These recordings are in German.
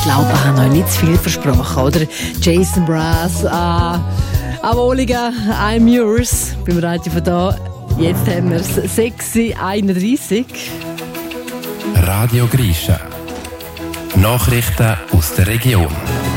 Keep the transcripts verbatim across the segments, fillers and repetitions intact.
glaube, ich habe euch nicht zu viel versprochen, oder? Jason Mraz, ah, Amoliga, I'm yours. Beim Radio von da. Jetzt haben wir es sechs Uhr einunddreißig. Radio Grisha. Nachrichten aus der Region.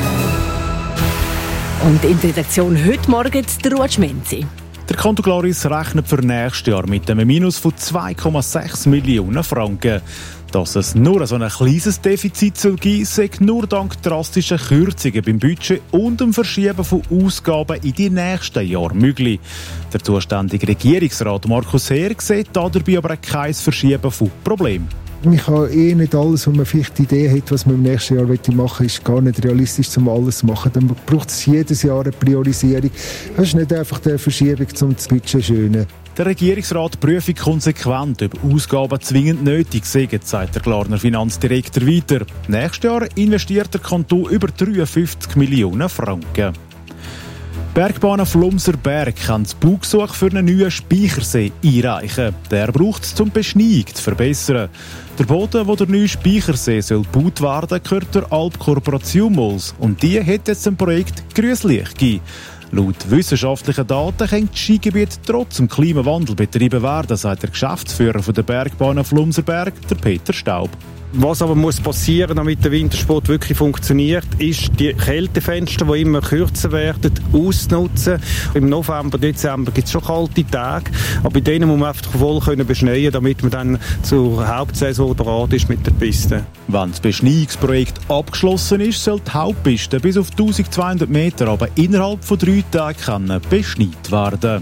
Und in der Redaktion heute Morgen der Ruud Schmenzi. Der Kanton Glaris rechnet für nächstes Jahr mit einem Minus von zwei Komma sechs Millionen Franken. Dass es nur so ein kleines Defizit soll geben, sei nur dank drastischer Kürzungen beim Budget und dem Verschieben von Ausgaben in die nächsten Jahre möglich. Der zuständige Regierungsrat Markus Heer sieht dabei aber kein Verschieben von Problemen. Man kann eh nicht alles, was man vielleicht die Idee hat, was man im nächsten Jahr machen möchte, ist gar nicht realistisch, um alles zu machen. Dann braucht es jedes Jahr eine Priorisierung. Das ist nicht einfach eine Verschiebung, um das Budget schönen. Der Regierungsrat prüfe konsequent, ob Ausgaben zwingend nötig sind, sagt der Glarner Finanzdirektor weiter. Nächstes Jahr investiert der Kanton über dreiundfünfzig Millionen Franken. Bergbahnen Flumser Berg kann das Baugesuch für einen neuen Speichersee einreichen. Der braucht es, um die Beschneiung zu verbessern. Der Boden, wo der neue Speichersee soll gebaut werden, gehört der Alpkorporation Mols. Und die hat jetzt ein Projekt grünes Licht gegeben. Laut wissenschaftlichen Daten können die Skigebiete trotz dem Klimawandel betrieben werden, sagt der Geschäftsführer der Bergbahnen Flumserberg, der Peter Staub. Was aber muss passieren, damit der Wintersport wirklich funktioniert, ist die Kältefenster, die immer kürzer werden, auszunutzen. Im November, Dezember gibt es schon kalte Tage, aber bei denen muss man einfach voll können beschneien, damit man dann zur Hauptsaison bereit ist mit der Piste. Wenn das Beschneiungsprojekt abgeschlossen ist, soll die Hauptpiste bis auf eintausendzweihundert Meter aber innerhalb von drei Tagen beschneit werden.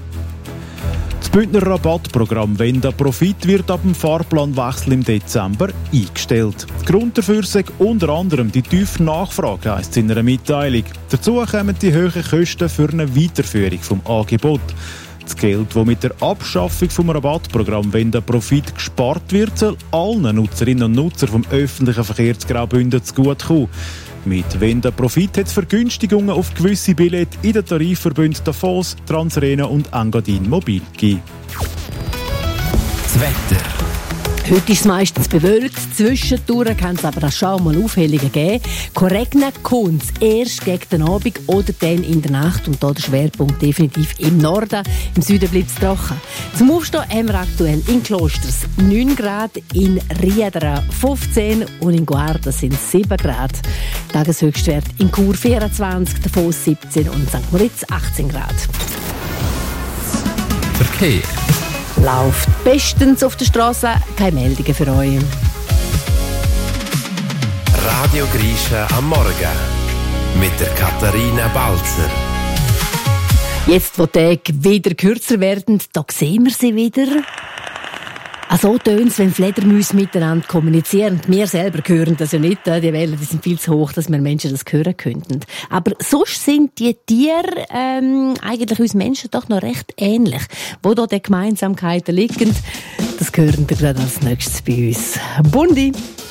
Das Bündner Rabattprogramm Venda Profit wird ab dem Fahrplanwechsel im Dezember eingestellt. Grund dafür sei unter anderem die tiefe Nachfrage, heisst es in einer Mitteilung. Dazu kommen die hohen Kosten für eine Weiterführung vom Angebot. Das Geld, das mit der Abschaffung vom Rabattprogramm Venda Profit gespart wird, soll allen Nutzerinnen und Nutzern vom öffentlichen Verkehr zu Graubünden zugutekommen. Mit Venda Profit hat es Vergünstigungen auf gewisse Billette in den Tarifverbünden Davos, Transrena und Engadin Mobil gegeben. Das Wetter. Heute ist es meistens bewölkt, zwischendurch kann es aber auch schon mal Aufhellungen geben. Regnen kommt es erst gegen den Abend oder dann in der Nacht und da der Schwerpunkt definitiv im Norden. Im Süden bleibt es trocken. Zum Aufstehen haben wir aktuell in Klosters neun Grad, in Riedera fünfzehn und in Guarda sind es sieben Grad. Tageshöchstwert in Chur vierundzwanzig, Davos siebzehn und Sankt Moritz achtzehn Grad. Verkehr. Läuft bestens auf der Straße, keine Meldungen für euch. Radio Grisha am Morgen mit der Katharina Balzer. Jetzt, wo die Tage wieder kürzer werden, da sehen wir sie wieder. Also tönt es, wenn Fledermäuse miteinander kommunizieren. Wir selber hören das ja nicht. Die Wellen die sind viel zu hoch, dass wir Menschen das hören könnten. Aber sonst sind die Tiere ähm, eigentlich uns Menschen doch noch recht ähnlich. Wo da die Gemeinsamkeiten liegen, das hören wir gerade als nächstes bei uns. Bundi!